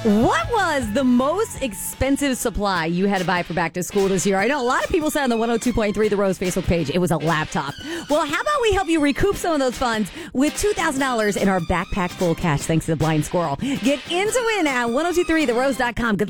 What was the most expensive supply you had to buy for back to school this year? I know a lot of people said on the 102.3 The Rose Facebook page it was a laptop. Well, how about we help you recoup some of those funds with $2,000 in our backpack full cash thanks to the Blind Squirrel. Get into it at 1023therose.com. Good luck.